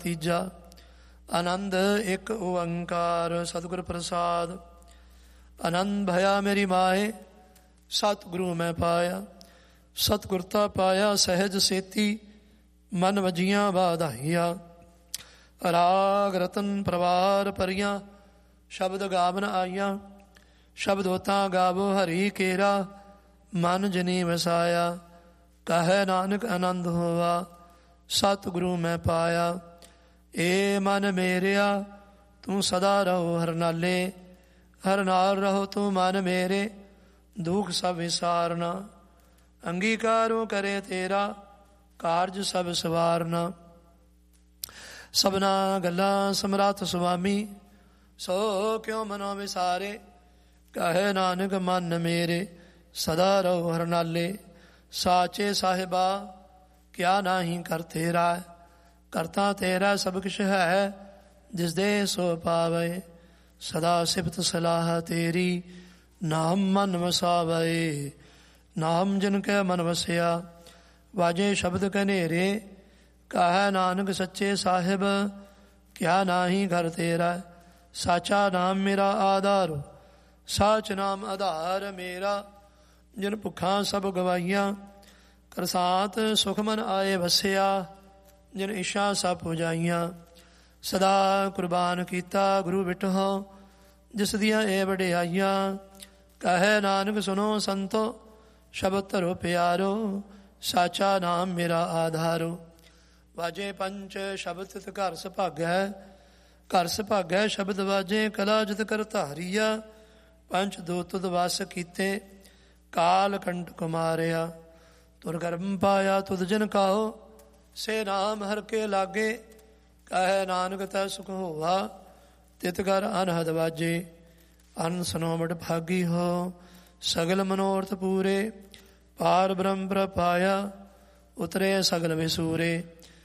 ਤੀਜਾ। ਆਨੰਦ ਇੱਕ ਓੰਕਾਰ ਸਤਿਗੁਰ ਪ੍ਰਸਾਦ। ਆਨੰਦ ਭਇਆ ਮੇਰੀ ਮਾਏ, ਸਤਿਗੁਰੂ ਮੈਂ ਪਾਇਆ। ਸਤਿਗੁਰਤਾ ਪਾਇਆ ਸਹਿਜ ਸੇਤੀ, ਮਨ ਵਜੀਆਂ ਵਾਧਾਈਆ। ਰਾਗ ਰਤਨ ਪਰਵਾਰ ਭਰੀਆਂ, ਸ਼ਬਦ ਗਾਵਨ ਆਈਆਂ। ਸ਼ਬਦ ਹੋਤਾ ਗਾਵੋ ਹਰੀ ਕੇਰਾ, ਮਨ ਜਨੀ ਵਸਾਇਆ। ਕਹੈ ਨਾਨਕ ਆਨੰਦ ਹੋਵਾ, ਸਤਿਗੁਰੂ ਮੈਂ ਪਾਇਆ। ਏ ਮਨ ਮੇਰਿਆ ਤੂੰ ਸਦਾ ਰਹੋ ਹਰ ਨਾਲੇ, ਹਰ ਨਾਲ ਰਹੋ ਤੂੰ ਮਨ ਮੇਰੇ, ਦੁੱਖ ਸਭ ਵਿਸਾਰਨਾ। ਅੰਗੀਕਾਰੋ ਕਰੇ ਤੇਰਾ, ਕਾਰਜ ਸਭ ਸਵਾਰਨਾ। ਸਭਨਾ ਗੱਲਾਂ ਸਮਰੱਥ ਸੁਆਮੀ, ਸੋ ਕਿਉ ਮਨੋ ਵਿਸਾਰੇ। ਕਹੈ ਨਾਨਕ ਮਨ ਮੇਰੇ, ਸਦਾ ਰਹੋ ਹਰ ਨਾਲੇ। ਸਾਚੇ ਸਾਹਿਬਾ ਕਿਆ ਨਾਹੀ ਕਰ ਤੇਰਾ, ਕਰਤਾ ਤੇਰਾ ਸਭ ਕਿਛ ਹੈ, ਜਿਸ ਦੇ ਸੋ ਪਾਵੇ। ਸਦਾ ਸਿਫਤ ਸਲਾਹ ਤੇਰੀ, ਨਾਮ ਮਨ ਵਸਾਵੇ। ਨਾਮ ਜਿਨ ਕੈ ਮਨ ਵਸਿਆ, ਵਾਜੇ ਸ਼ਬਦ ਕਨੇਰੇ। ਕਹੈ ਨਾਨਕ ਸੱਚੇ ਸਾਹਿਬ, ਕਿਆ ਨਾਹੀ ਘਰ ਤੇਰਾ। ਸਾਚਾ ਨਾਮ ਮੇਰਾ ਆਧਾਰ, ਸਾਚ ਨਾਮ ਆਧਾਰ ਮੇਰਾ। ਜਿਨ ਭੁੱਖਾਂ ਸਭ ਗਵਾਈਆਂ, ਕਰਸਾਤ ਸੁਖ ਮਨ ਆਏ ਵਸਿਆ। ਜਿਨ ਇਸ਼ਾ ਸਭ ਪੁਜਾਈਆਂ, ਸਦਾ ਕੁਰਬਾਨ ਕੀਤਾ ਗੁਰੂ ਬਿਟਹੁ, ਜਿਸ ਦੀਆਂ ਇਹ ਵਡਿਆਈਆਂ। ਕਹੈ ਨਾਨਕ ਸੁਨੋ ਸੰਤੋ, ਸ਼ਬਦ ਧਰੋ ਪਿਆਰੋ। ਸਾਚਾ ਨਾਮ ਮੇਰਾ ਆਧਾਰੋ। ਵਾਜੇ ਪੰਚ ਸ਼ਬਦ ਤਿਤ ਘਰ ਸੁਭਾਗੈ, ਘਰ ਸੁਭਾਗੈ ਸ਼ਬਦ ਵਾਜੇ। ਕਲਾ ਜਿਤ ਕਰ ਧਾਰੀਆ, ਪੰਚ ਦੋ ਤੁਧ ਵਸ ਕੀਤੇ। ਕਾਲ ਕੰਟਕ ਮਾਰਿਆ, ਤੁਰ ਗਰਮ ਪਾਇਆ ਤੁਧ ਜਨ ਕਾਹੋ। ਸੇ ਨਾਮ ਹਰ ਕੇ ਲਾਗੇ, ਕਹੈ ਨਾਨਕ ਤੈ ਸੁਖ ਹੋਵਾ। ਤਿਤ ਕਰ ਅਨਹਦ ਵਾਜੇ, ਅਨ ਸੁਨੋ ਬੜ ਭਾਗੀ ਹੋ। ਸਗਲ ਮਨੋਰਥ ਪੂਰੇ, ਪਾਰ ਬ੍ਰਹਮ ਪ੍ਰਪਾਇਆ। ਉਤਰੇ ਸਗਲ ਵਿਸੂਰੇ,